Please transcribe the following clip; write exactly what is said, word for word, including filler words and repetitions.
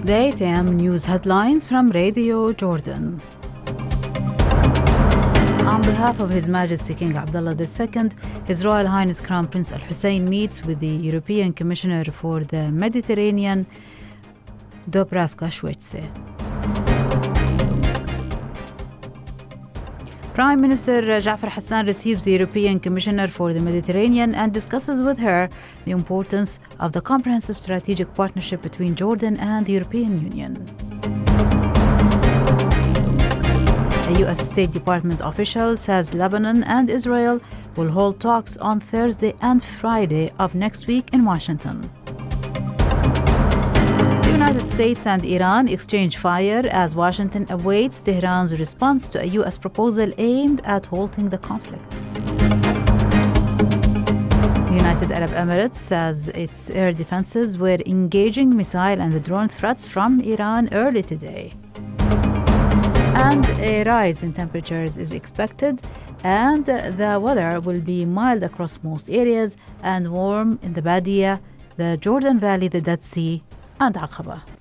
The eight a m news headlines from Radio Jordan. On behalf of His Majesty King Abdullah the Second, His Royal Highness Crown Prince Al Hussein meets with the European Commissioner for the Mediterranean, Dubravka Šuica. Prime Minister Ja'far Hassan receives the European Commissioner for the Mediterranean and discusses with her the importance of the comprehensive strategic partnership between Jordan and the European Union. A U S State Department official says Lebanon and Israel will hold talks on Thursday and Friday of next week in Washington. The United States and Iran exchange fire as Washington awaits Tehran's response to a U S proposal aimed at halting the conflict. The United Arab Emirates says its air defenses were engaging missile and drone threats from Iran early today. And a rise in temperatures is expected, and the weather will be mild across most areas and warm in the Badia, the Jordan Valley, the Dead Sea, and Aqaba.